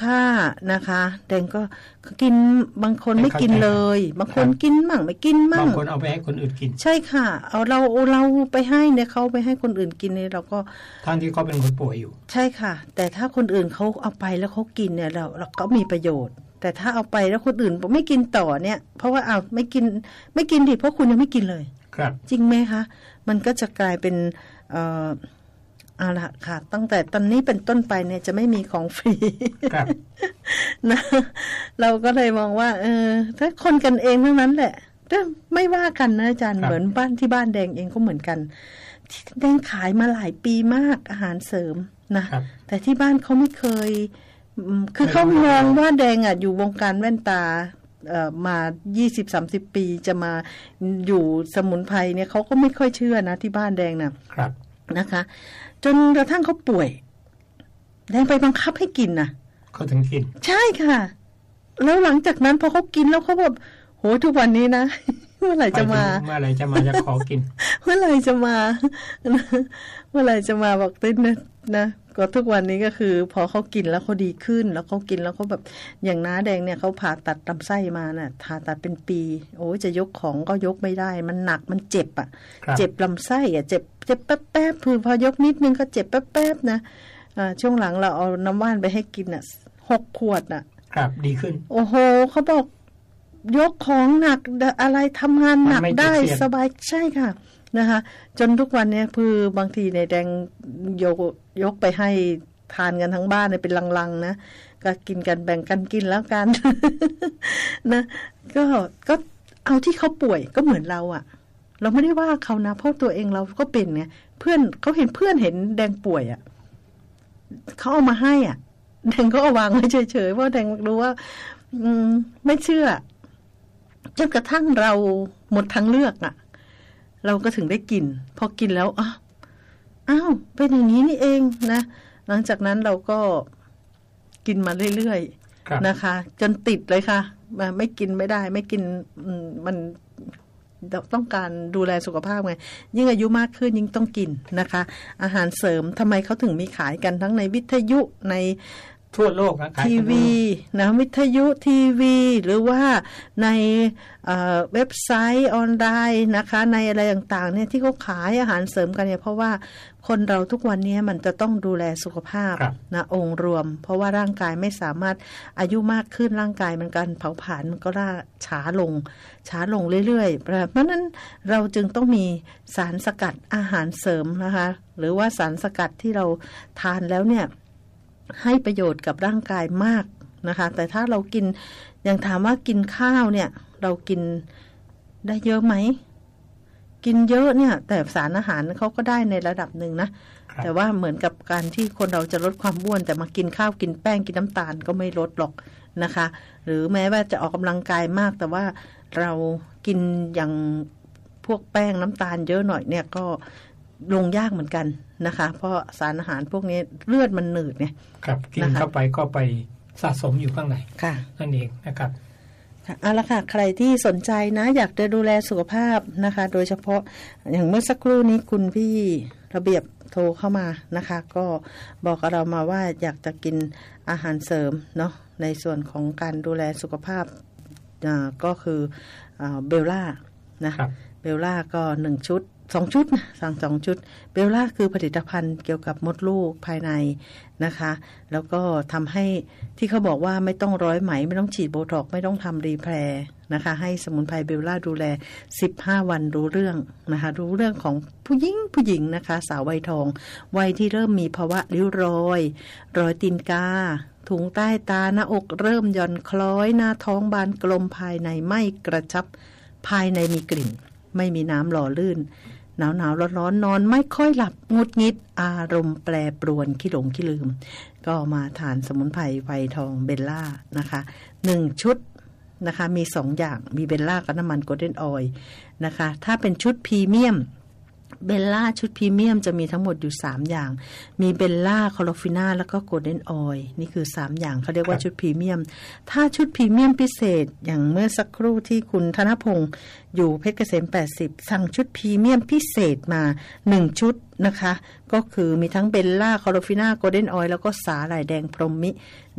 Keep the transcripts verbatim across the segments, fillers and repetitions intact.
ผ้านะคะแดงก็กินบางคนไม่กินเลยบางคนกินมั่งไม่กินมั่งบางคนเอาไปให้คนอื่นกินใช่ค่ะเอาเราเราไปให้เนี่ยเขาไปให้คนอื่นกินเนี่ยเราก็ท่านที่เขาเป็นคนป่วยอยู่ใช่ค่ะแต่ถ้าคนอื่นเขาเอาไปแล้วเขากินเนี่ยเราเราก็มีประโยชน์แต่ถ้าเอาไปแล้วคนอื่นไม่กินต่อเนี่ยเพราะว่าเอาไม่กินไม่กินดิเพราะคุณยังไม่กินเลยครับจริงไหมคะมันก็จะกลายเป็นเอ่อเอาละค่ะตั้งแต่ตอนนี้เป็นต้นไปเนี่ยจะไม่มีของฟรีนะเราก็เลยมองว่าเออถ้าคนกันเองเท่านั้นแหละไม่ว่ากันนะอาจารย์เหมือนบ้านที่บ้านแดงเองก็เหมือนกันแดงขายมาหลายปีมากอาหารเสริมนะแต่ที่บ้านเขาไม่เคยคือเขามองว่าแดงอ่ะอยู่วงการแว่นตาเอ่อมา ยี่สิบถึงสามสิบ ปีจะมาอยู่สมุนไพรเนี่ยเขาก็ไม่ค่อยเชื่อนะที่บ้านแดงนะครับนะคะจนกระทั่งเขาป่วยแดงไปบังคับให้กินนะเขาถึงกินใช่ค่ะแล้วหลังจากนั้นพอเขากินแล้วเขาแบบโหทุกวันนี้นะเมื่อไหร่จะมาเมื่อไหร่จะมาจะขอกินเมื่อไหร่จะมาเมื่อไหร่จะมาบอกติ๊ดนะนะก็ทุกวันนี้ก็คือพอเขากินแล้วเขาดีขึ้นแล้วเขากินแล้วเขาแบบอย่างน้าแดงเนี่ยเขาผ่าตัดลำไส้มาน่ะผ่าตัดเป็นปีโอ้ยจะยกของก็ยกไม่ได้มันหนักมันเจ็บอ่ะเจ็บลำไส้อ่ะเจ็บเจ็บแป๊บๆคือพอยกนิดนึงก็เจ็บแป๊บๆนะอ่าช่วงหลังเราเอาน้ำว่านไปให้กินอ่ะหกขวดอ่ะครับดีขึ้นโอ้โหเขาบอกยกของหนักอะไรทำงานหนักได้สบายใช่ค่ะนะคะจนทุกวันนี้คือบางทีในแดงยกยกไปให้ทานกันทั้งบ้านเนี่ยเป็นลังๆนะก็กินกันแบ่งกันกินแล้วกัน นะก็ก็เอาที่เขาป่วยก็เหมือนเราอ่ะเราไม่ได้ว่าเขานะเพราะตัวเองเราก็เป็นไงเพื่อนเขาเห็นเพื่อนเห็นแดงป่วยอ่ะเขาเอามาให้อ่ะแดงก็เอาวางไว้เฉยๆเพราะแดงรู้ว่าอืมไม่เชื่อจนกระทั่งเราหมดทางเลือกอ่ะเราก็ถึงได้กินพอกินแล้วอ้าวอ้าวเป็นอย่างนี้นี่เองนะหลังจากนั้นเราก็กินมาเรื่อยๆนะคะจนติดเลยค่ะไม่กินไม่ได้ไม่กินมันต้องการดูแลสุขภาพไงยิ่งอายุมากขึ้นยิ่งต้องกินนะคะอาหารเสริมทำไมเขาถึงมีขายกันทั้งในวิทยุในทั่วโลกนะทีวีนะวิทยุทีวีหรือว่าในเอ่อเว็บไซต์ออนไลน์นะคะในอะไรต่างๆเนี่ยที่เขาขายอาหารเสริมกันเนี่ยเพราะว่าคนเราทุกวันนี้มันจะต้องดูแลสุขภาพนะองค์รวมเพราะว่าร่างกายไม่สามารถอายุมากขึ้นร่างกายมันการเผาผลาญมันก็ล่าช้าลงช้าลงเรื่อยๆเพราะนั้นเราจึงต้องมีสารสกัดอาหารเสริมนะคะหรือว่าสารสกัดที่เราทานแล้วเนี่ยให้ประโยชน์กับร่างกายมากนะคะแต่ถ้าเรากินอย่างถามว่ากินข้าวเนี่ยเรากินได้เยอะไหมกินเยอะเนี่ยแต่สารอาหารเขาก็ได้ในระดับหนึ่งนะแต่ว่าเหมือนกับการที่คนเราจะลดความอ้วนแต่มากินข้าวกินแป้งกินน้ำตาลก็ไม่ลดหรอกนะคะหรือแม้ว่าจะออกกำลังกายมากแต่ว่าเรากินอย่างพวกแป้งน้ำตาลเยอะหน่อยเนี่ยก็ลงยากเหมือนกันนะคะเพราะสารอาหารพวกนี้เลือดมันหนืดไงครับกินเข้าไปก็ไปสะสมอยู่ข้างในค่ะนั่นเองนะครับเอาละค่ะใครที่สนใจนะอยากจะดูแลสุขภาพนะคะโดยเฉพาะอย่างเมื่อสักครู่นี้คุณพี่ระเบียบโทรเข้ามานะคะก็บอกกับเรามาว่าอยากจะกินอาหารเสริมเนาะในส่วนของการดูแลสุขภาพก็คือเบลล่านะเบลล่าก็หนึ่งชุดสองชุดนะสั่งสองชุดเบลล่าคือผลิตภัณฑ์เกี่ยวกับมดลูกภายในนะคะแล้วก็ทำให้ที่เขาบอกว่าไม่ต้องร้อยไหมไม่ต้องฉีดโบท็อกซ์ไม่ต้องทำรีแพร์นะคะให้สมุนไพรเบลล่าดูแลสิบห้าวันรู้เรื่องนะคะรู้เรื่องของผู้หญิงผู้หญิงนะคะสาววัยทองวัยที่เริ่มมีภาวะริ้วรอยรอยตีนกาถุงใต้ตาหน้าอกเริ่มหย่อนคล้อยหน้าท้องบานกลมภายในไม่กระชับภายในมีกลิ่นไม่มีน้ำหล่อลื่นหนาวหนาวร้อนร้อนนอนไม่ค่อยหลับงุดงิดอารมณ์แปรปรวนขี้หลงขี้ลืมก็มาทานสมุนไพรไวทองเบลล่านะคะหนึ่งชุดนะคะมีสองอย่างมีเบลล่ากับน้ำมันโกลเด้นออยล์นะคะถ้าเป็นชุดพรีเมียมเบลล่าชุดพรีเมียมจะมีทั้งหมดอยู่สามอย่างมีเบลล่าคอโลฟิน่าแล้วก็โกลเด้นออยล์นี่คือสามอย่างเขาเรียกว่าชุดพรีเมียมถ้าชุดพรีเมียมพิเศษอย่างเมื่อสักครู่ที่คุณธนพงศ์อยู่เพชรเกษมแปดสิบสั่งชุดพรีเมียมพิเศษมาหนึ่งชุดนะคะก็คือมีทั้งเบลล่าคอโลฟิน่าโกลเด้นออยล์แล้วก็สาหร่ายแดงพรหมมิเนี่ย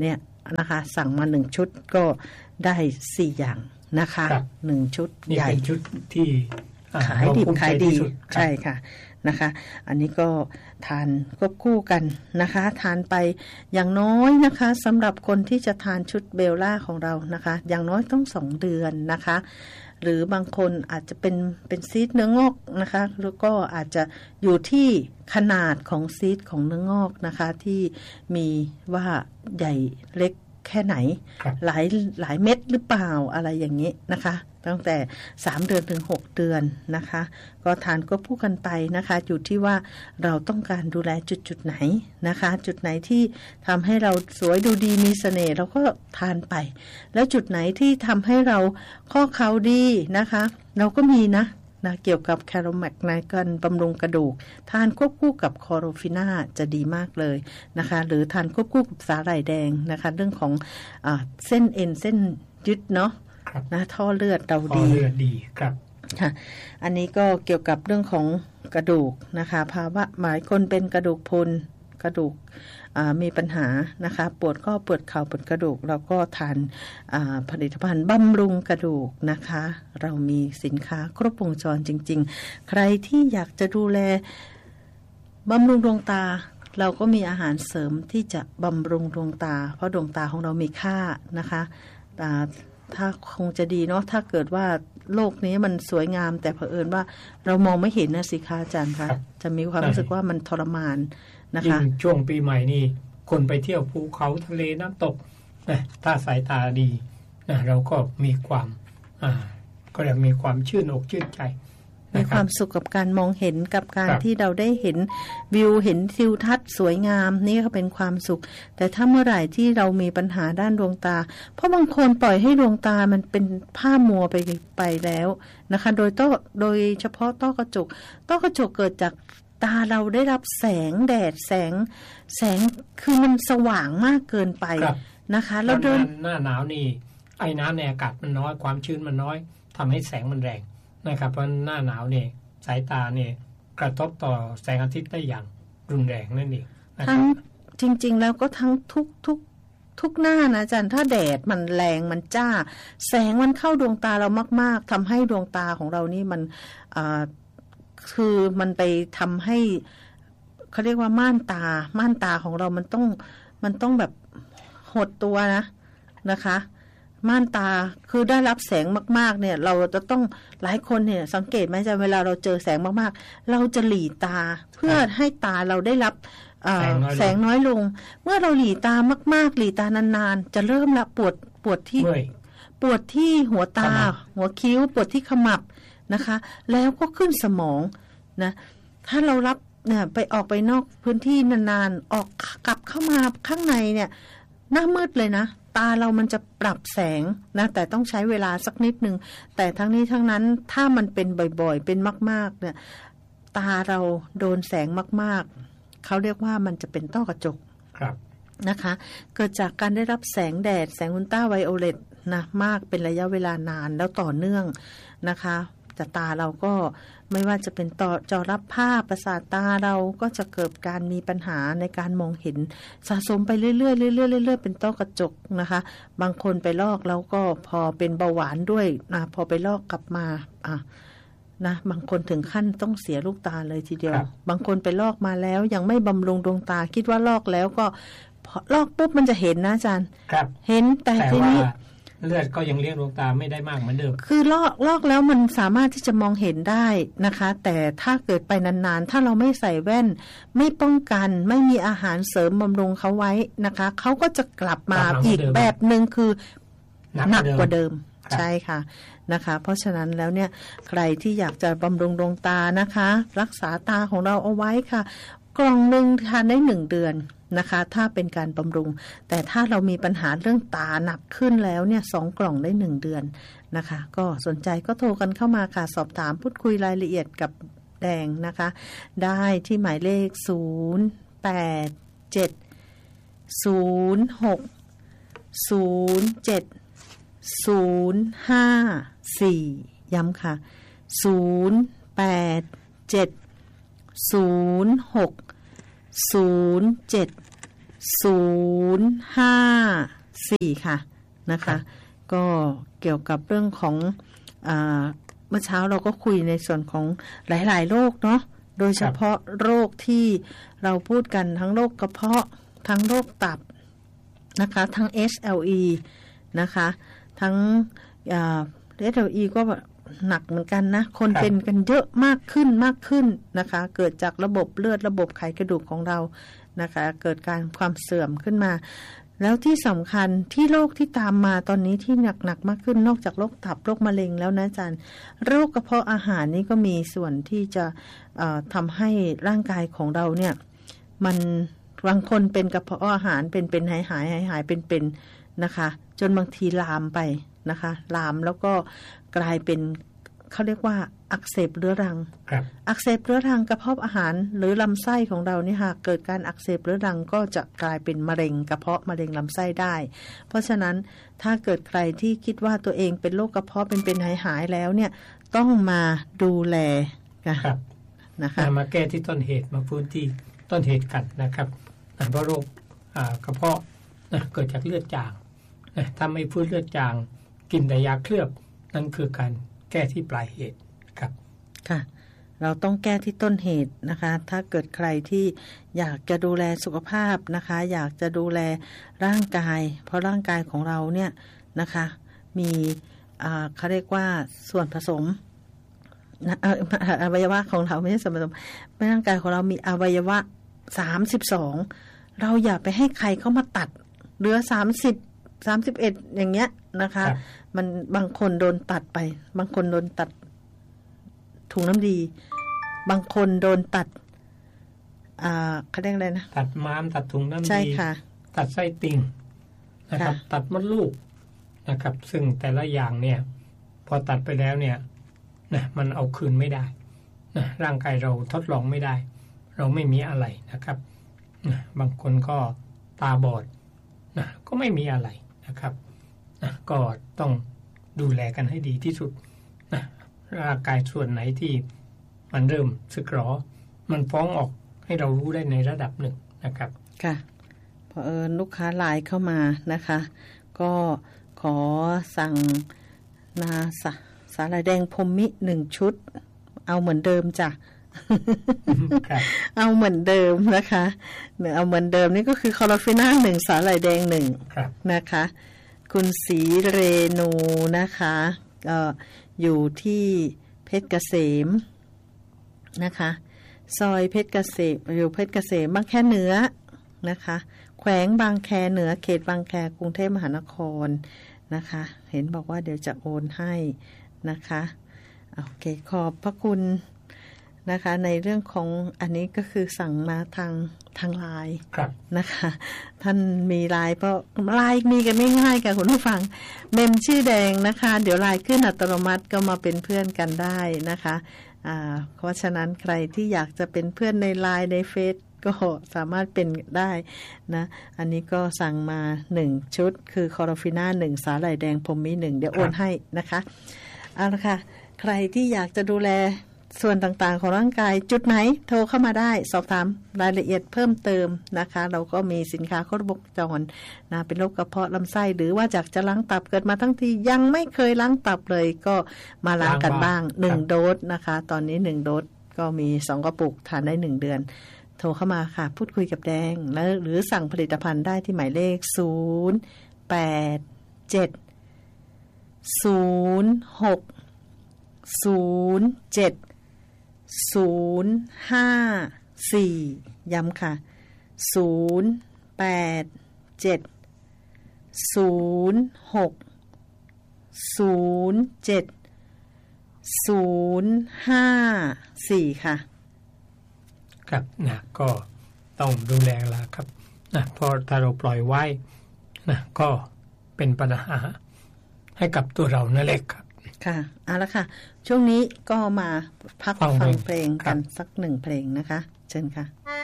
นะคะ สั่งมาหนึ่งชุดก็ได้สี่อย่างนะคะหนึ่งชุดใหญ่ชุดที่ขายดิบขายดีใช่ค่ะนะคะอันนี้ก็ทานควบคู่กันนะคะทานไปอย่างน้อยนะคะสำหรับคนที่จะทานชุดเบลล่าของเรานะคะอย่างน้อยต้องสองเดือนนะคะหรือบางคนอาจจะเป็นเป็นซีสเนื้องอกนะคะแล้วก็อาจจะอยู่ที่ขนาดของซีสของเนื้องอกนะคะที่มีว่าใหญ่เล็กแค่ไหนหลายหลายเม็ดหรือเปล่าอะไรอย่างนี้นะคะตั้งแต่สามเดือนถึงหกเดือนนะคะก็ทานก็พูดกันไปนะคะอยู่ที่ว่าเราต้องการดูแลจุดจุดไหนนะคะจุดไหนที่ทำให้เราสวยดูดีมีเสน่ห์เราก็ทานไปแล้วจุดไหนที่ทำให้เราข้อเข่าดีนะคะเราก็มีนะนะเกี่ยวกับแคโรแมกในการบำรุงกระดูกทานควบคู่กับคอโรฟิน่าจะดีมากเลยนะคะหรือทานควบคู่กับสาหร่ายแดงนะคะเรื่องของอ่าเส้นเอ็นเส้นยึดเนาะนะท่อเลือดเราดีเลือดดีครับค่ะอันนี้ก็เกี่ยวกับเรื่องของกระดูกนะคะภาวะหมายคนเป็นกระดูกพรุนกระดูกมีปัญหานะคะปวดข้อปวดเข่าปวดกระดูกเราก็ทานผลิตภัณฑ์บำรุงกระดูกนะคะเรามีสินค้าครบวงจรจริงๆใครที่อยากจะดูแลบำรุงดวงตาเราก็มีอาหารเสริมที่จะบำรุงดวงตาเพราะดวงตาของเรามีค่านะคะถ้าคงจะดีเนาะถ้าเกิดว่าโลกนี้มันสวยงามแต่เผอิญว่าเรามองไม่เห็นนะสิคะอาจารย์คะจะมีความรู้สึกว่ามันทรมานนะคะช่วงปีใหม่นี่คนไปเที่ยวภูเขาทะเลน้ำตกนะถ้าสายตาดีนะเราก็มีความอ่าก็จะมีความชื่นอกชื่นใจมีความสุขกับการมองเห็นกับการที่เราได้เห็นวิวเห็นทิวทัศน์สวยงามนี่ก็เป็นความสุขแต่ถ้าเมื่อไหร่ที่เรามีปัญหาด้านดวงตาเพราะบางคนปล่อยให้ดวงตามันเป็นผ้ามัวไปไปแล้วนะคะโดยต้อโดยเฉพาะต้อกระจกต้อกระจกเกิดจากตาเราได้รับแสงแดดแสงแสงคือมันสว่างมากเกินไปนะคะแล้วเดินหน้าหนาวนี่ไอ้น้ำในอากาศมันน้อยความชื้นมันน้อยทำให้แสงมันแรงนะครับเพราะหน้าหนาวเนี่ยสายตาเนี่ยกระทบต่อแสงอาทิตย์ได้อย่างรุนแรงนั่นเองทั้งจริงๆแล้วก็ทั้งทุกทุกทุกหน้านะอาจารย์ถ้าแดดมันแรงมันจ้าแสงมันเข้าดวงตาเรามากๆทำให้ดวงตาของเรานี่มันอ่าคือมันไปทำให้เขาเรียกว่าม่านตาม่านตาของเรามันต้องมันต้องแบบหดตัวนะนะคะม่านตาคือได้รับแสงมากๆเนี่ยเราจะต้องหลายคนเนี่ยสังเกตไหมจะเวลาเราเจอแสงมากๆเราจะหลีตาเพื่อให้ตาเราได้รับแสงน้อยลงเมื่อเราหลีตามากๆหลีตานานๆจะเริ่มละปวดปวดที่ปวดที่หัวตาหัวคิ้วปวดที่ขมับนะคะแล้วก็ขึ้นสมองนะถ้าเรารับเนี่ยไปออกไปนอกพื้นที่นานๆออกกลับเข้ามาข้างในเนี่ยหน้ามืดเลยนะตาเรามันจะปรับแสงนะแต่ต้องใช้เวลาสักนิดนึงแต่ทั้งนี้ทั้งนั้นถ้ามันเป็นบ่อยๆเป็นมากๆเนี่ยตาเราโดนแสงมากๆเขาเรียกว่ามันจะเป็นต้อกระจกครับนะคะเกิดจากการได้รับแสงแดดแสงอุลตราไวโอเลตนะมากเป็นระยะเวลานานแล้วต่อเนื่องนะคะแต่ตาเราก็ไม่ว่าจะเป็นต่อจอรับภาพประสาทตาเราก็จะเกิดการมีปัญหาในการมองเห็นสะสมไปเรื่อยๆเรื่อยๆเรื่อยๆเป็นต้อกระจกนะคะบางคนไปลอกแล้วก็พอเป็นเบาหวานด้วยนะพอไปลอกกลับมาอ่ะนะบางคนถึงขั้นต้องเสียลูกตาเลยทีเดียวบางคนไปลอกมาแล้วยังไม่บำรุงดวงตาคิดว่าลอกแล้วก็ลอกปุ๊บมันจะเห็นนะอาจารย์เห็นแต่ทีนี้เลือดก็ยังเลี้ยงดวงตาไม่ได้มากเหมือนเดิมคือลอกลอกแล้วมันสามารถที่จะมองเห็นได้นะคะแต่ถ้าเกิดไปนานๆถ้าเราไม่ใส่แว่นไม่ป้องกันไม่มีอาหารเสริมบำรุงเขาไว้นะคะเขาก็จะกลับมาอีกแบบนึงคือหนักกว่าเดิมใช่ค่ะนะคะเพราะฉะนั้นแล้วเนี่ยใครที่อยากจะบำรุงดวงตานะคะรักษาตาของเราเอาไว้ค่ะกล่องนึงทานได้หนึ่งเดือนนะคะถ้าเป็นการบำรุงแต่ถ้าเรามีปัญหาเรื่องตาหนักขึ้นแล้วเนี่ยสองกล่องได้หนึ่งเดือนนะคะก็สนใจก็โทรกันเข้ามาค่ะสอบถามพูดคุยรายละเอียดกับแดงนะคะได้ที่หมายเลขศูนย์ แปด เจ็ด ศูนย์ หก ศูนย์ เจ็ด ศูนย์ ห้า สี่ ย้ำค่ะศูนย์ แปด เจ็ด ศูนย์ หก ศูนย์ เจ็ด ศูนย์ ห้าสี่ค่ะนะคะก็เกี่ยวกับเรื่องของอ่าเมื่อเช้าเราก็คุยในส่วนของหลายๆโรคเนาะโดยเฉพาะโรคที่เราพูดกันทั้งโรคกระเพาะทั้งโรคตับนะคะทั้ง เอช แอล อี นะคะทั้งเอช แอล อี ก็หนักเหมือนกันนะคนเป็นกันเยอะมากขึ้นมากขึ้นนะคะเกิดจากระบบเลือดระบบไขกระดูกของเรานะคะเกิดการความเสื่อมขึ้นมาแล้วที่สำคัญที่โรคที่ตามมาตอนนี้ที่หนักๆมากขึ้นนอกจากโรคตับโรคมะเร็งแล้วนะอาจารย์โรคกระเพาะอาหารนี่ก็มีส่วนที่จะทำให้ร่างกายของเราเนี่ยมันบางคนเป็นกระเพาะอาหารเป็นเป็นหายหายหายหายเป็นเป็นนะคะจนบางทีลามไปนะคะลามแล้วก็กลายเป็นเขาเรียกว่าอักเสบเรื้อรังอักเสบเรื้อรังกระเพาะอาหารหรือลำไส้ของเราเนี่ยหากเกิดการอักเสบเรื้อรังก็จะกลายเป็นมะเร็งกระเพาะมะเร็งลำไส้ได้เพราะฉะนั้นถ้าเกิดใครที่คิดว่าตัวเองเป็นโรคกระเพาะเป็นเป็นหายหายแล้วเนี่ยต้องมาดูแลครับนะคะมาแก้ที่ต้นเหตุมาฟื้นที่ต้นเหตุกันนะครับเพราะโรคกระเพาะนะเกิดจากเลือดจางนะถ้าไม่ฟื้นเลือดจางกินแต่ยาเคลือบนั่นคือการแก้ที่ปลายเหตุครับค่ะเราต้องแก้ที่ต้นเหตุนะคะถ้าเกิดใครที่อยากจะดูแลสุขภาพนะคะอยากจะดูแลร่างกายเพราะร่างกายของเราเนี่ยนะคะมีอ่าเขาเรียกว่าส่วนผสมอวัยวะของเราไม่ใช่ส่วนผสมร่างกายของเรามีอวัยวะสามสิบสองเราอย่าไปให้ใครเข้ามาตัดเหลือสามสิบ สามสิบเอ็ดอย่างเงี้ยนะคะมันบางคนโดนตัดไปบางคนโดนตัดถุงน้ำดีบางคนโดนตัดอ่าเขาเรียกอะไรนะตัดม้ามตัดถุงน้ำดีใช่ค่ะตัดไส้ติ่งนะครับตัดมดลูกนะครับซึ่งแต่ละอย่างเนี่ยพอตัดไปแล้วเนี่ยนะมันเอาคืนไม่ได้นะร่างกายเราทดลองไม่ได้เราไม่มีอะไรนะครับนะบางคนก็ตาบอดนะก็ไม่มีอะไรนะครับนะก็ต้องดูแลกันให้ดีที่สุดนะร่างกายส่วนไหนที่มันเริ่มสึกหรอมันฟ้องออกให้เรารู้ได้ในระดับหนึ่งนะครับค่ะพอเอิญลูกค้าไลน์เข้ามานะคะก็ขอสั่งนาสาสาหร่ายแดงพรหมิหนึ่งชุดเอาเหมือนเดิมจ้ะ เอาเหมือนเดิมนะคะเอาเหมือนเดิมนี่ก็คือคอลลาฟิน่าหนึ่งสาหร่ายแดงหนึ่งนะคะคุณศรีเรนูนะคะเอ่ออยู่ที่เพชรเกษมนะคะซอยเพชรเกษมอยู่เพชรเกษมบางแคเหนือนะคะแขวงบางแคเหนือเขตบางแคกรุงเทพมหานครนะคะเห็นบอกว่าเดี๋ยวจะโอนให้นะคะโอเคขอบพระคุณนะคะในเรื่องของอันนี้ก็คือสั่งมาทางทางไลน์นะคะท่านมีไลน์เพราะไลน์มีกันง่ายๆกับคุณผู้ฟังเมมชื่อแดงนะคะเดี๋ยวไลน์ขึ้นอัตโนมัติก็มาเป็นเพื่อนกันได้นะคะอ่าเพราะฉะนั้นใครที่อยากจะเป็นเพื่อนในไลน์ในเฟซก็สามารถเป็นได้นะอันนี้ก็สั่งมาหนึ่งชุดคือคอลลาฟิน่าหนึ่งสาหร่ายแดงพรหมิหนึ่งเดี๋ยวโอนให้นะคะเอาละค่ะใครที่อยากจะดูแลส่วนต่างๆของร่างกายจุดไหนโทรเข้ามาได้สอบถามรายละเอียดเพิ่มเติมนะคะเราก็มีสินค้าครบวงจรนะเป็นโรคกระเพาะลำไส้หรือว่าจากจะล้างตับเกิดมาทั้งทียังไม่เคยล้างตับเลยก็มาล้างกันบ้างหนึ่งโดสนะคะตอนนี้หนึ่งโดสก็มีสองกระปุกทานได้หนึ่งเดือนโทรเข้ามาค่ะพูดคุยกับแดงแล้วหรือสั่งผลิตภัณฑ์ได้ที่หมายเลขศูนย์ แปด เจ็ด ศูนย์ หก ศูนย์ เจ็ด ศูนย์ ห้า สี่ย้ำค่ะศูนย์ แปด เจ็ด ศูนย์ หก ศูนย์ เจ็ด ศูนย์ ห้า สี่ค่ะครับนะก็ต้องดูแลละครับนะเพราะถ้าเราปล่อยไว้นะก็เป็นปัญหาให้กับตัวเรานั่นแหละครับค่ะเอาละค่ะช่วงนี้ก็มาพักฟังเพลงกันสักหนึ่งเพลงนะคะเชิญค่ะ